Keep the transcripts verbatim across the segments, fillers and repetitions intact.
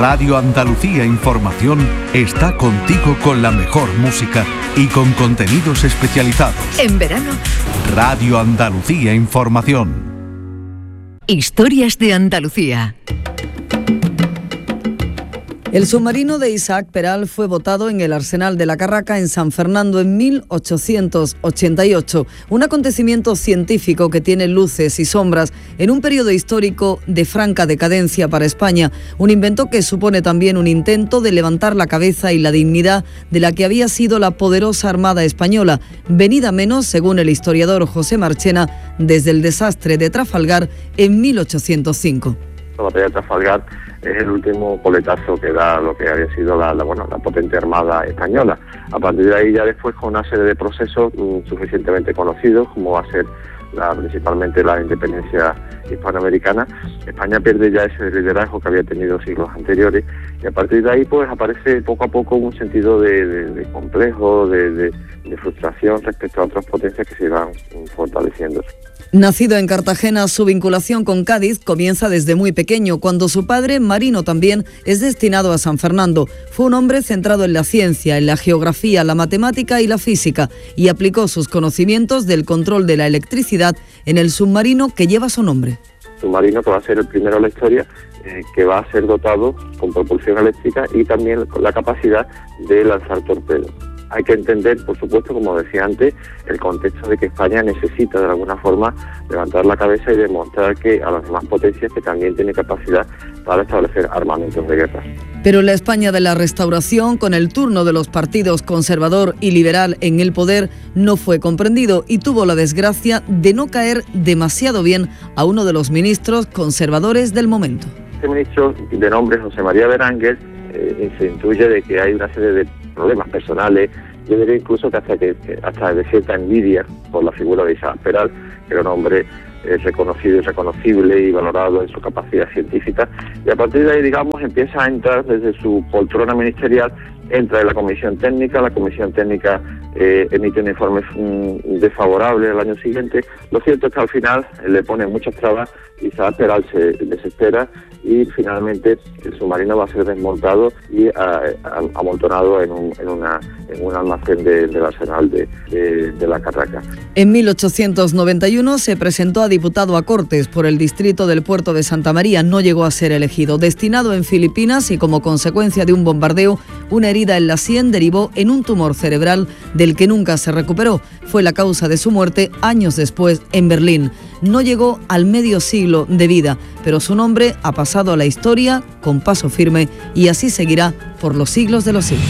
Radio Andalucía Información está contigo con la mejor música y con contenidos especializados. En verano, Radio Andalucía Información. Historias de Andalucía. El submarino de Isaac Peral fue botado en el Arsenal de la Carraca en San Fernando en mil ochocientos ochenta y ocho, un acontecimiento científico que tiene luces y sombras en un periodo histórico de franca decadencia para España, un invento que supone también un intento de levantar la cabeza y la dignidad de la que había sido la poderosa Armada Española, venida menos, según el historiador José Marchena, desde el desastre de Trafalgar en mil ochocientos cinco. La batalla de Trafalgar es el último coletazo que da lo que había sido la, la, bueno, la potente Armada Española. A partir de ahí ya después, con una serie de procesos mmm, suficientemente conocidos, como va a ser la, principalmente la independencia hispanoamericana, España pierde ya ese liderazgo que había tenido siglos anteriores, y a partir de ahí pues aparece poco a poco un sentido de, de, de complejo, de, de, de frustración respecto a otras potencias que se van fortaleciendo. Nacido en Cartagena, su vinculación con Cádiz comienza desde muy pequeño, cuando su padre, marino también, es destinado a San Fernando. Fue un hombre centrado en la ciencia, en la geografía, la matemática y la física, y aplicó sus conocimientos del control de la electricidad en el submarino que lleva su nombre. Submarino que va a ser el primero en la historia eh, que va a ser dotado con propulsión eléctrica y también con la capacidad de lanzar torpedos. Hay que entender, por supuesto, como decía antes, el contexto de que España necesita de alguna forma levantar la cabeza y demostrar que a las demás potencias que también tiene capacidad para establecer armamentos de guerra. Pero la España de la Restauración, con el turno de los partidos conservador y liberal en el poder, no fue comprendido y tuvo la desgracia de no caer demasiado bien a uno de los ministros conservadores del momento. Este ministro, de nombre José María Berenguer, eh, se intuye de que hay una serie de problemas personales, yo diría incluso que hasta que hasta de cierta envidia por la figura de Isaac Peral, que era un hombre eh, reconocido y reconocible y valorado en su capacidad científica, y a partir de ahí, digamos, empieza a entrar desde su poltrona ministerial, entra en la comisión técnica, la comisión técnica eh, emite un informe mm, desfavorable al año siguiente. Lo cierto es que al final eh, le pone muchas trabas, Isaac Peral se desespera y finalmente el submarino va a ser desmontado y a, a, amontonado en un, en una, en un almacén de, del arsenal de, de, de la Carraca. En mil ochocientos noventa y uno se presentó a diputado a Cortes por el distrito del puerto de Santa María. No llegó a ser elegido. Destinado en Filipinas y como consecuencia de un bombardeo, una herida en la sien derivó en un tumor cerebral del que nunca se recuperó. Fue la causa de su muerte años después en Berlín. No llegó al medio siglo de vida, pero su nombre ha pasado a la historia con paso firme y así seguirá por los siglos de los siglos.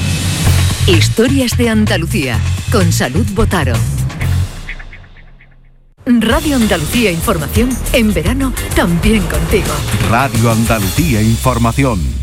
Historias de Andalucía, con Salud Botaro. Radio Andalucía Información, en verano también contigo. Radio Andalucía Información.